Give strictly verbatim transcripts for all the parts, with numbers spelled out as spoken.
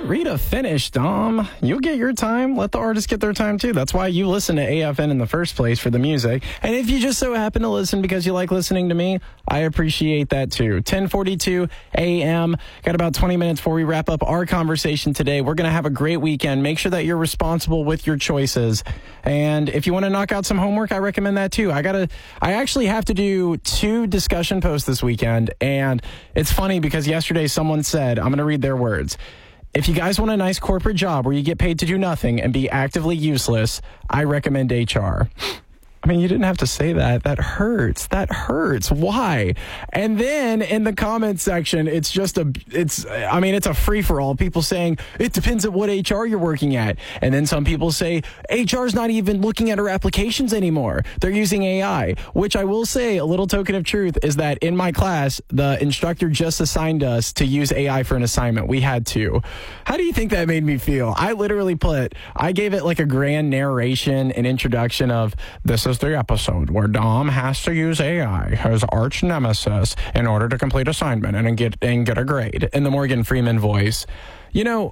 Rita, finish, Dom. You'll get your time. Let the artists get their time, too. That's why you listen to A F N in the first place, for the music. And if you just so happen to listen because you like listening to me, I appreciate that, too. ten forty-two a.m. Got about twenty minutes before we wrap up our conversation today. We're going to have a great weekend. Make sure that you're responsible with your choices. And if you want to knock out some homework, I recommend that, too. I got to, I actually have to do two discussion posts this weekend. And it's funny because yesterday someone said, I'm going to read their words. If you guys want a nice corporate job where you get paid to do nothing and be actively useless, I recommend H R. I mean, you didn't have to say that. That hurts. That hurts. Why? And then in the comments section, it's just a, it's, I mean, it's a free for all. People saying it depends on what H R you're working at. And then some people say H R's not even looking at our applications anymore. They're using A I, which I will say a little token of truth is that in my class, the instructor just assigned us to use A I for an assignment. We had to. How do you think that made me feel? I literally put, I gave it like a grand narration and introduction of this is the episode where Dom has to use A I, his arch nemesis, in order to complete assignment and get and get a grade in the Morgan Freeman voice. You know,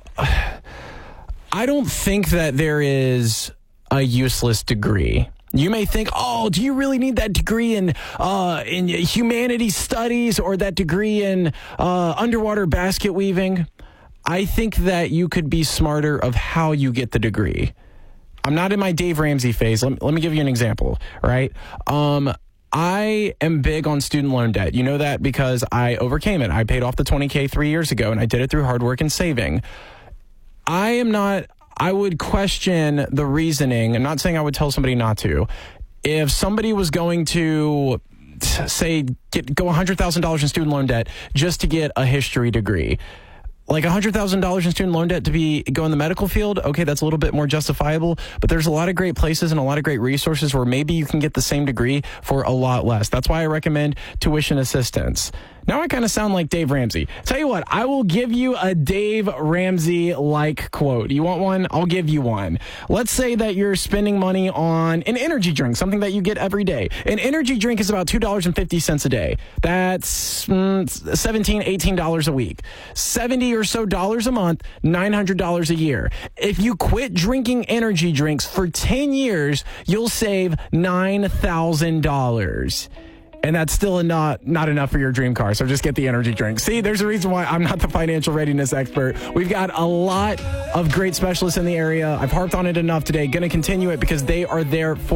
I don't think that there is a useless degree. You may think, oh, do you really need that degree in uh, in humanities studies or that degree in uh, underwater basket weaving? I think that you could be smarter of how you get the degree. I'm not in my Dave Ramsey phase. Let, let me give you an example, right? Um, I am big on student loan debt. You know that because I overcame it. I paid off the twenty K three years ago, and I did it through hard work and saving. I am not, I would question the reasoning. I'm not saying I would tell somebody not to. If somebody was going to, say, get, go one hundred thousand dollars in student loan debt just to get a history degree, like one hundred thousand dollars in student loan debt to be go in the medical field, okay, that's a little bit more justifiable. But there's a lot of great places and a lot of great resources where maybe you can get the same degree for a lot less. That's why I recommend tuition assistance. Now I kind of sound like Dave Ramsey. Tell you what, I will give you a Dave Ramsey-like quote. You want one? I'll give you one. Let's say that you're spending money on an energy drink, something that you get every day. An energy drink is about two dollars and fifty cents a day. That's mm, seventeen dollars, eighteen dollars a week. seventy or so dollars a month, nine hundred dollars a year. If you quit drinking energy drinks for ten years, you'll save nine thousand dollars. And that's still not, not enough for your dream car. So just get the energy drink. See, there's a reason why I'm not the financial readiness expert. We've got a lot of great specialists in the area. I've harped on it enough today. Going to continue it because they are there for